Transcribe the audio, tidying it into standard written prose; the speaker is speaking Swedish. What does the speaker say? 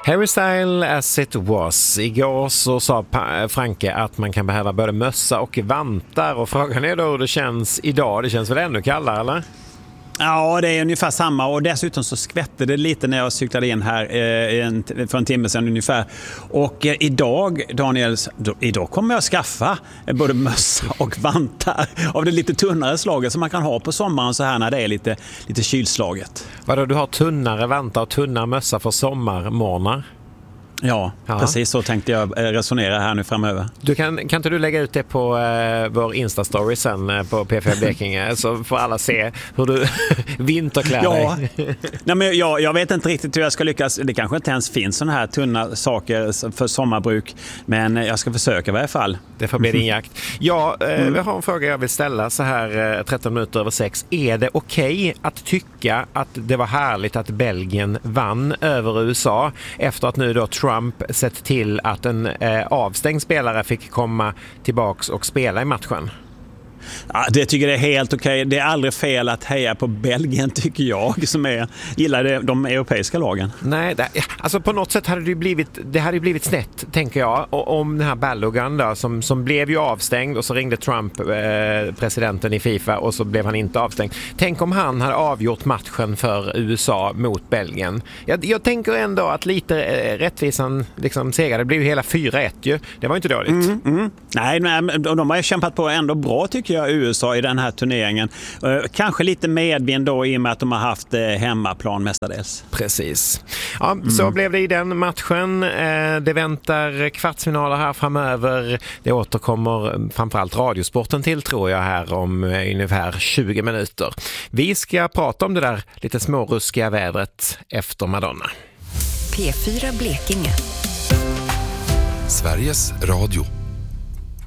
Harry Styles as it was. Igår så sa Franke att man kan behöva både mössa och vantar, och frågan är då hur det känns idag. Det känns väl ännu kallare, eller? Ja, det är ungefär samma, och dessutom så skvätte det lite när jag cyklade in här för en timme sedan ungefär. Och idag, Daniel, idag kommer jag skaffa både mössa och vantar av det lite tunnare slaget som man kan ha på sommaren så här när det är lite kylslaget. Vadå, du har tunnare vantar och tunnare mössa för sommarmorgnar? Ja, precis så tänkte jag resonera här nu framöver. Kan inte du lägga ut det på vår Insta-story sen på P4 Blekinge, så får alla se hur du vinterklär dig? Nej, men jag vet inte riktigt hur jag ska lyckas. Det kanske inte ens finns såna här tunna saker för sommarbruk, men jag ska försöka i varje fall. Det får bli din jakt. Ja, vi har en fråga jag vill ställa så här 13 minuter över 6. Är det okej att tycka att det var härligt att Belgien vann över USA efter att nu då Trump sett till att en avstängd spelare fick komma tillbaks och spela i matchen? Ja, det tycker jag är helt okej. Det är aldrig fel att heja på Belgien, tycker jag, som gillar de europeiska lagen. Nej, alltså på något sätt hade det hade blivit snett, tänker jag, om den här Balogun då, som blev ju avstängd, och så ringde Trump presidenten i FIFA och så blev han inte avstängd. Tänk om han hade avgjort matchen för USA mot Belgien. Jag tänker ändå att lite rättvisan liksom segrade. Det blev ju hela 4-1 ju. Det var inte dåligt. Nej, de har ju kämpat på ändå bra, tycker jag, USA i den här turneringen. Kanske lite medvind då i och med att de har haft hemmaplan mestadels. Precis. Ja, så blev det i den matchen. Det väntar kvartsfinaler här framöver. Det återkommer framförallt Radiosporten till, tror jag, här om ungefär 20 minuter. Vi ska prata om det där lite småruskiga vädret efter Madonna. P4 Blekinge. Sveriges Radio.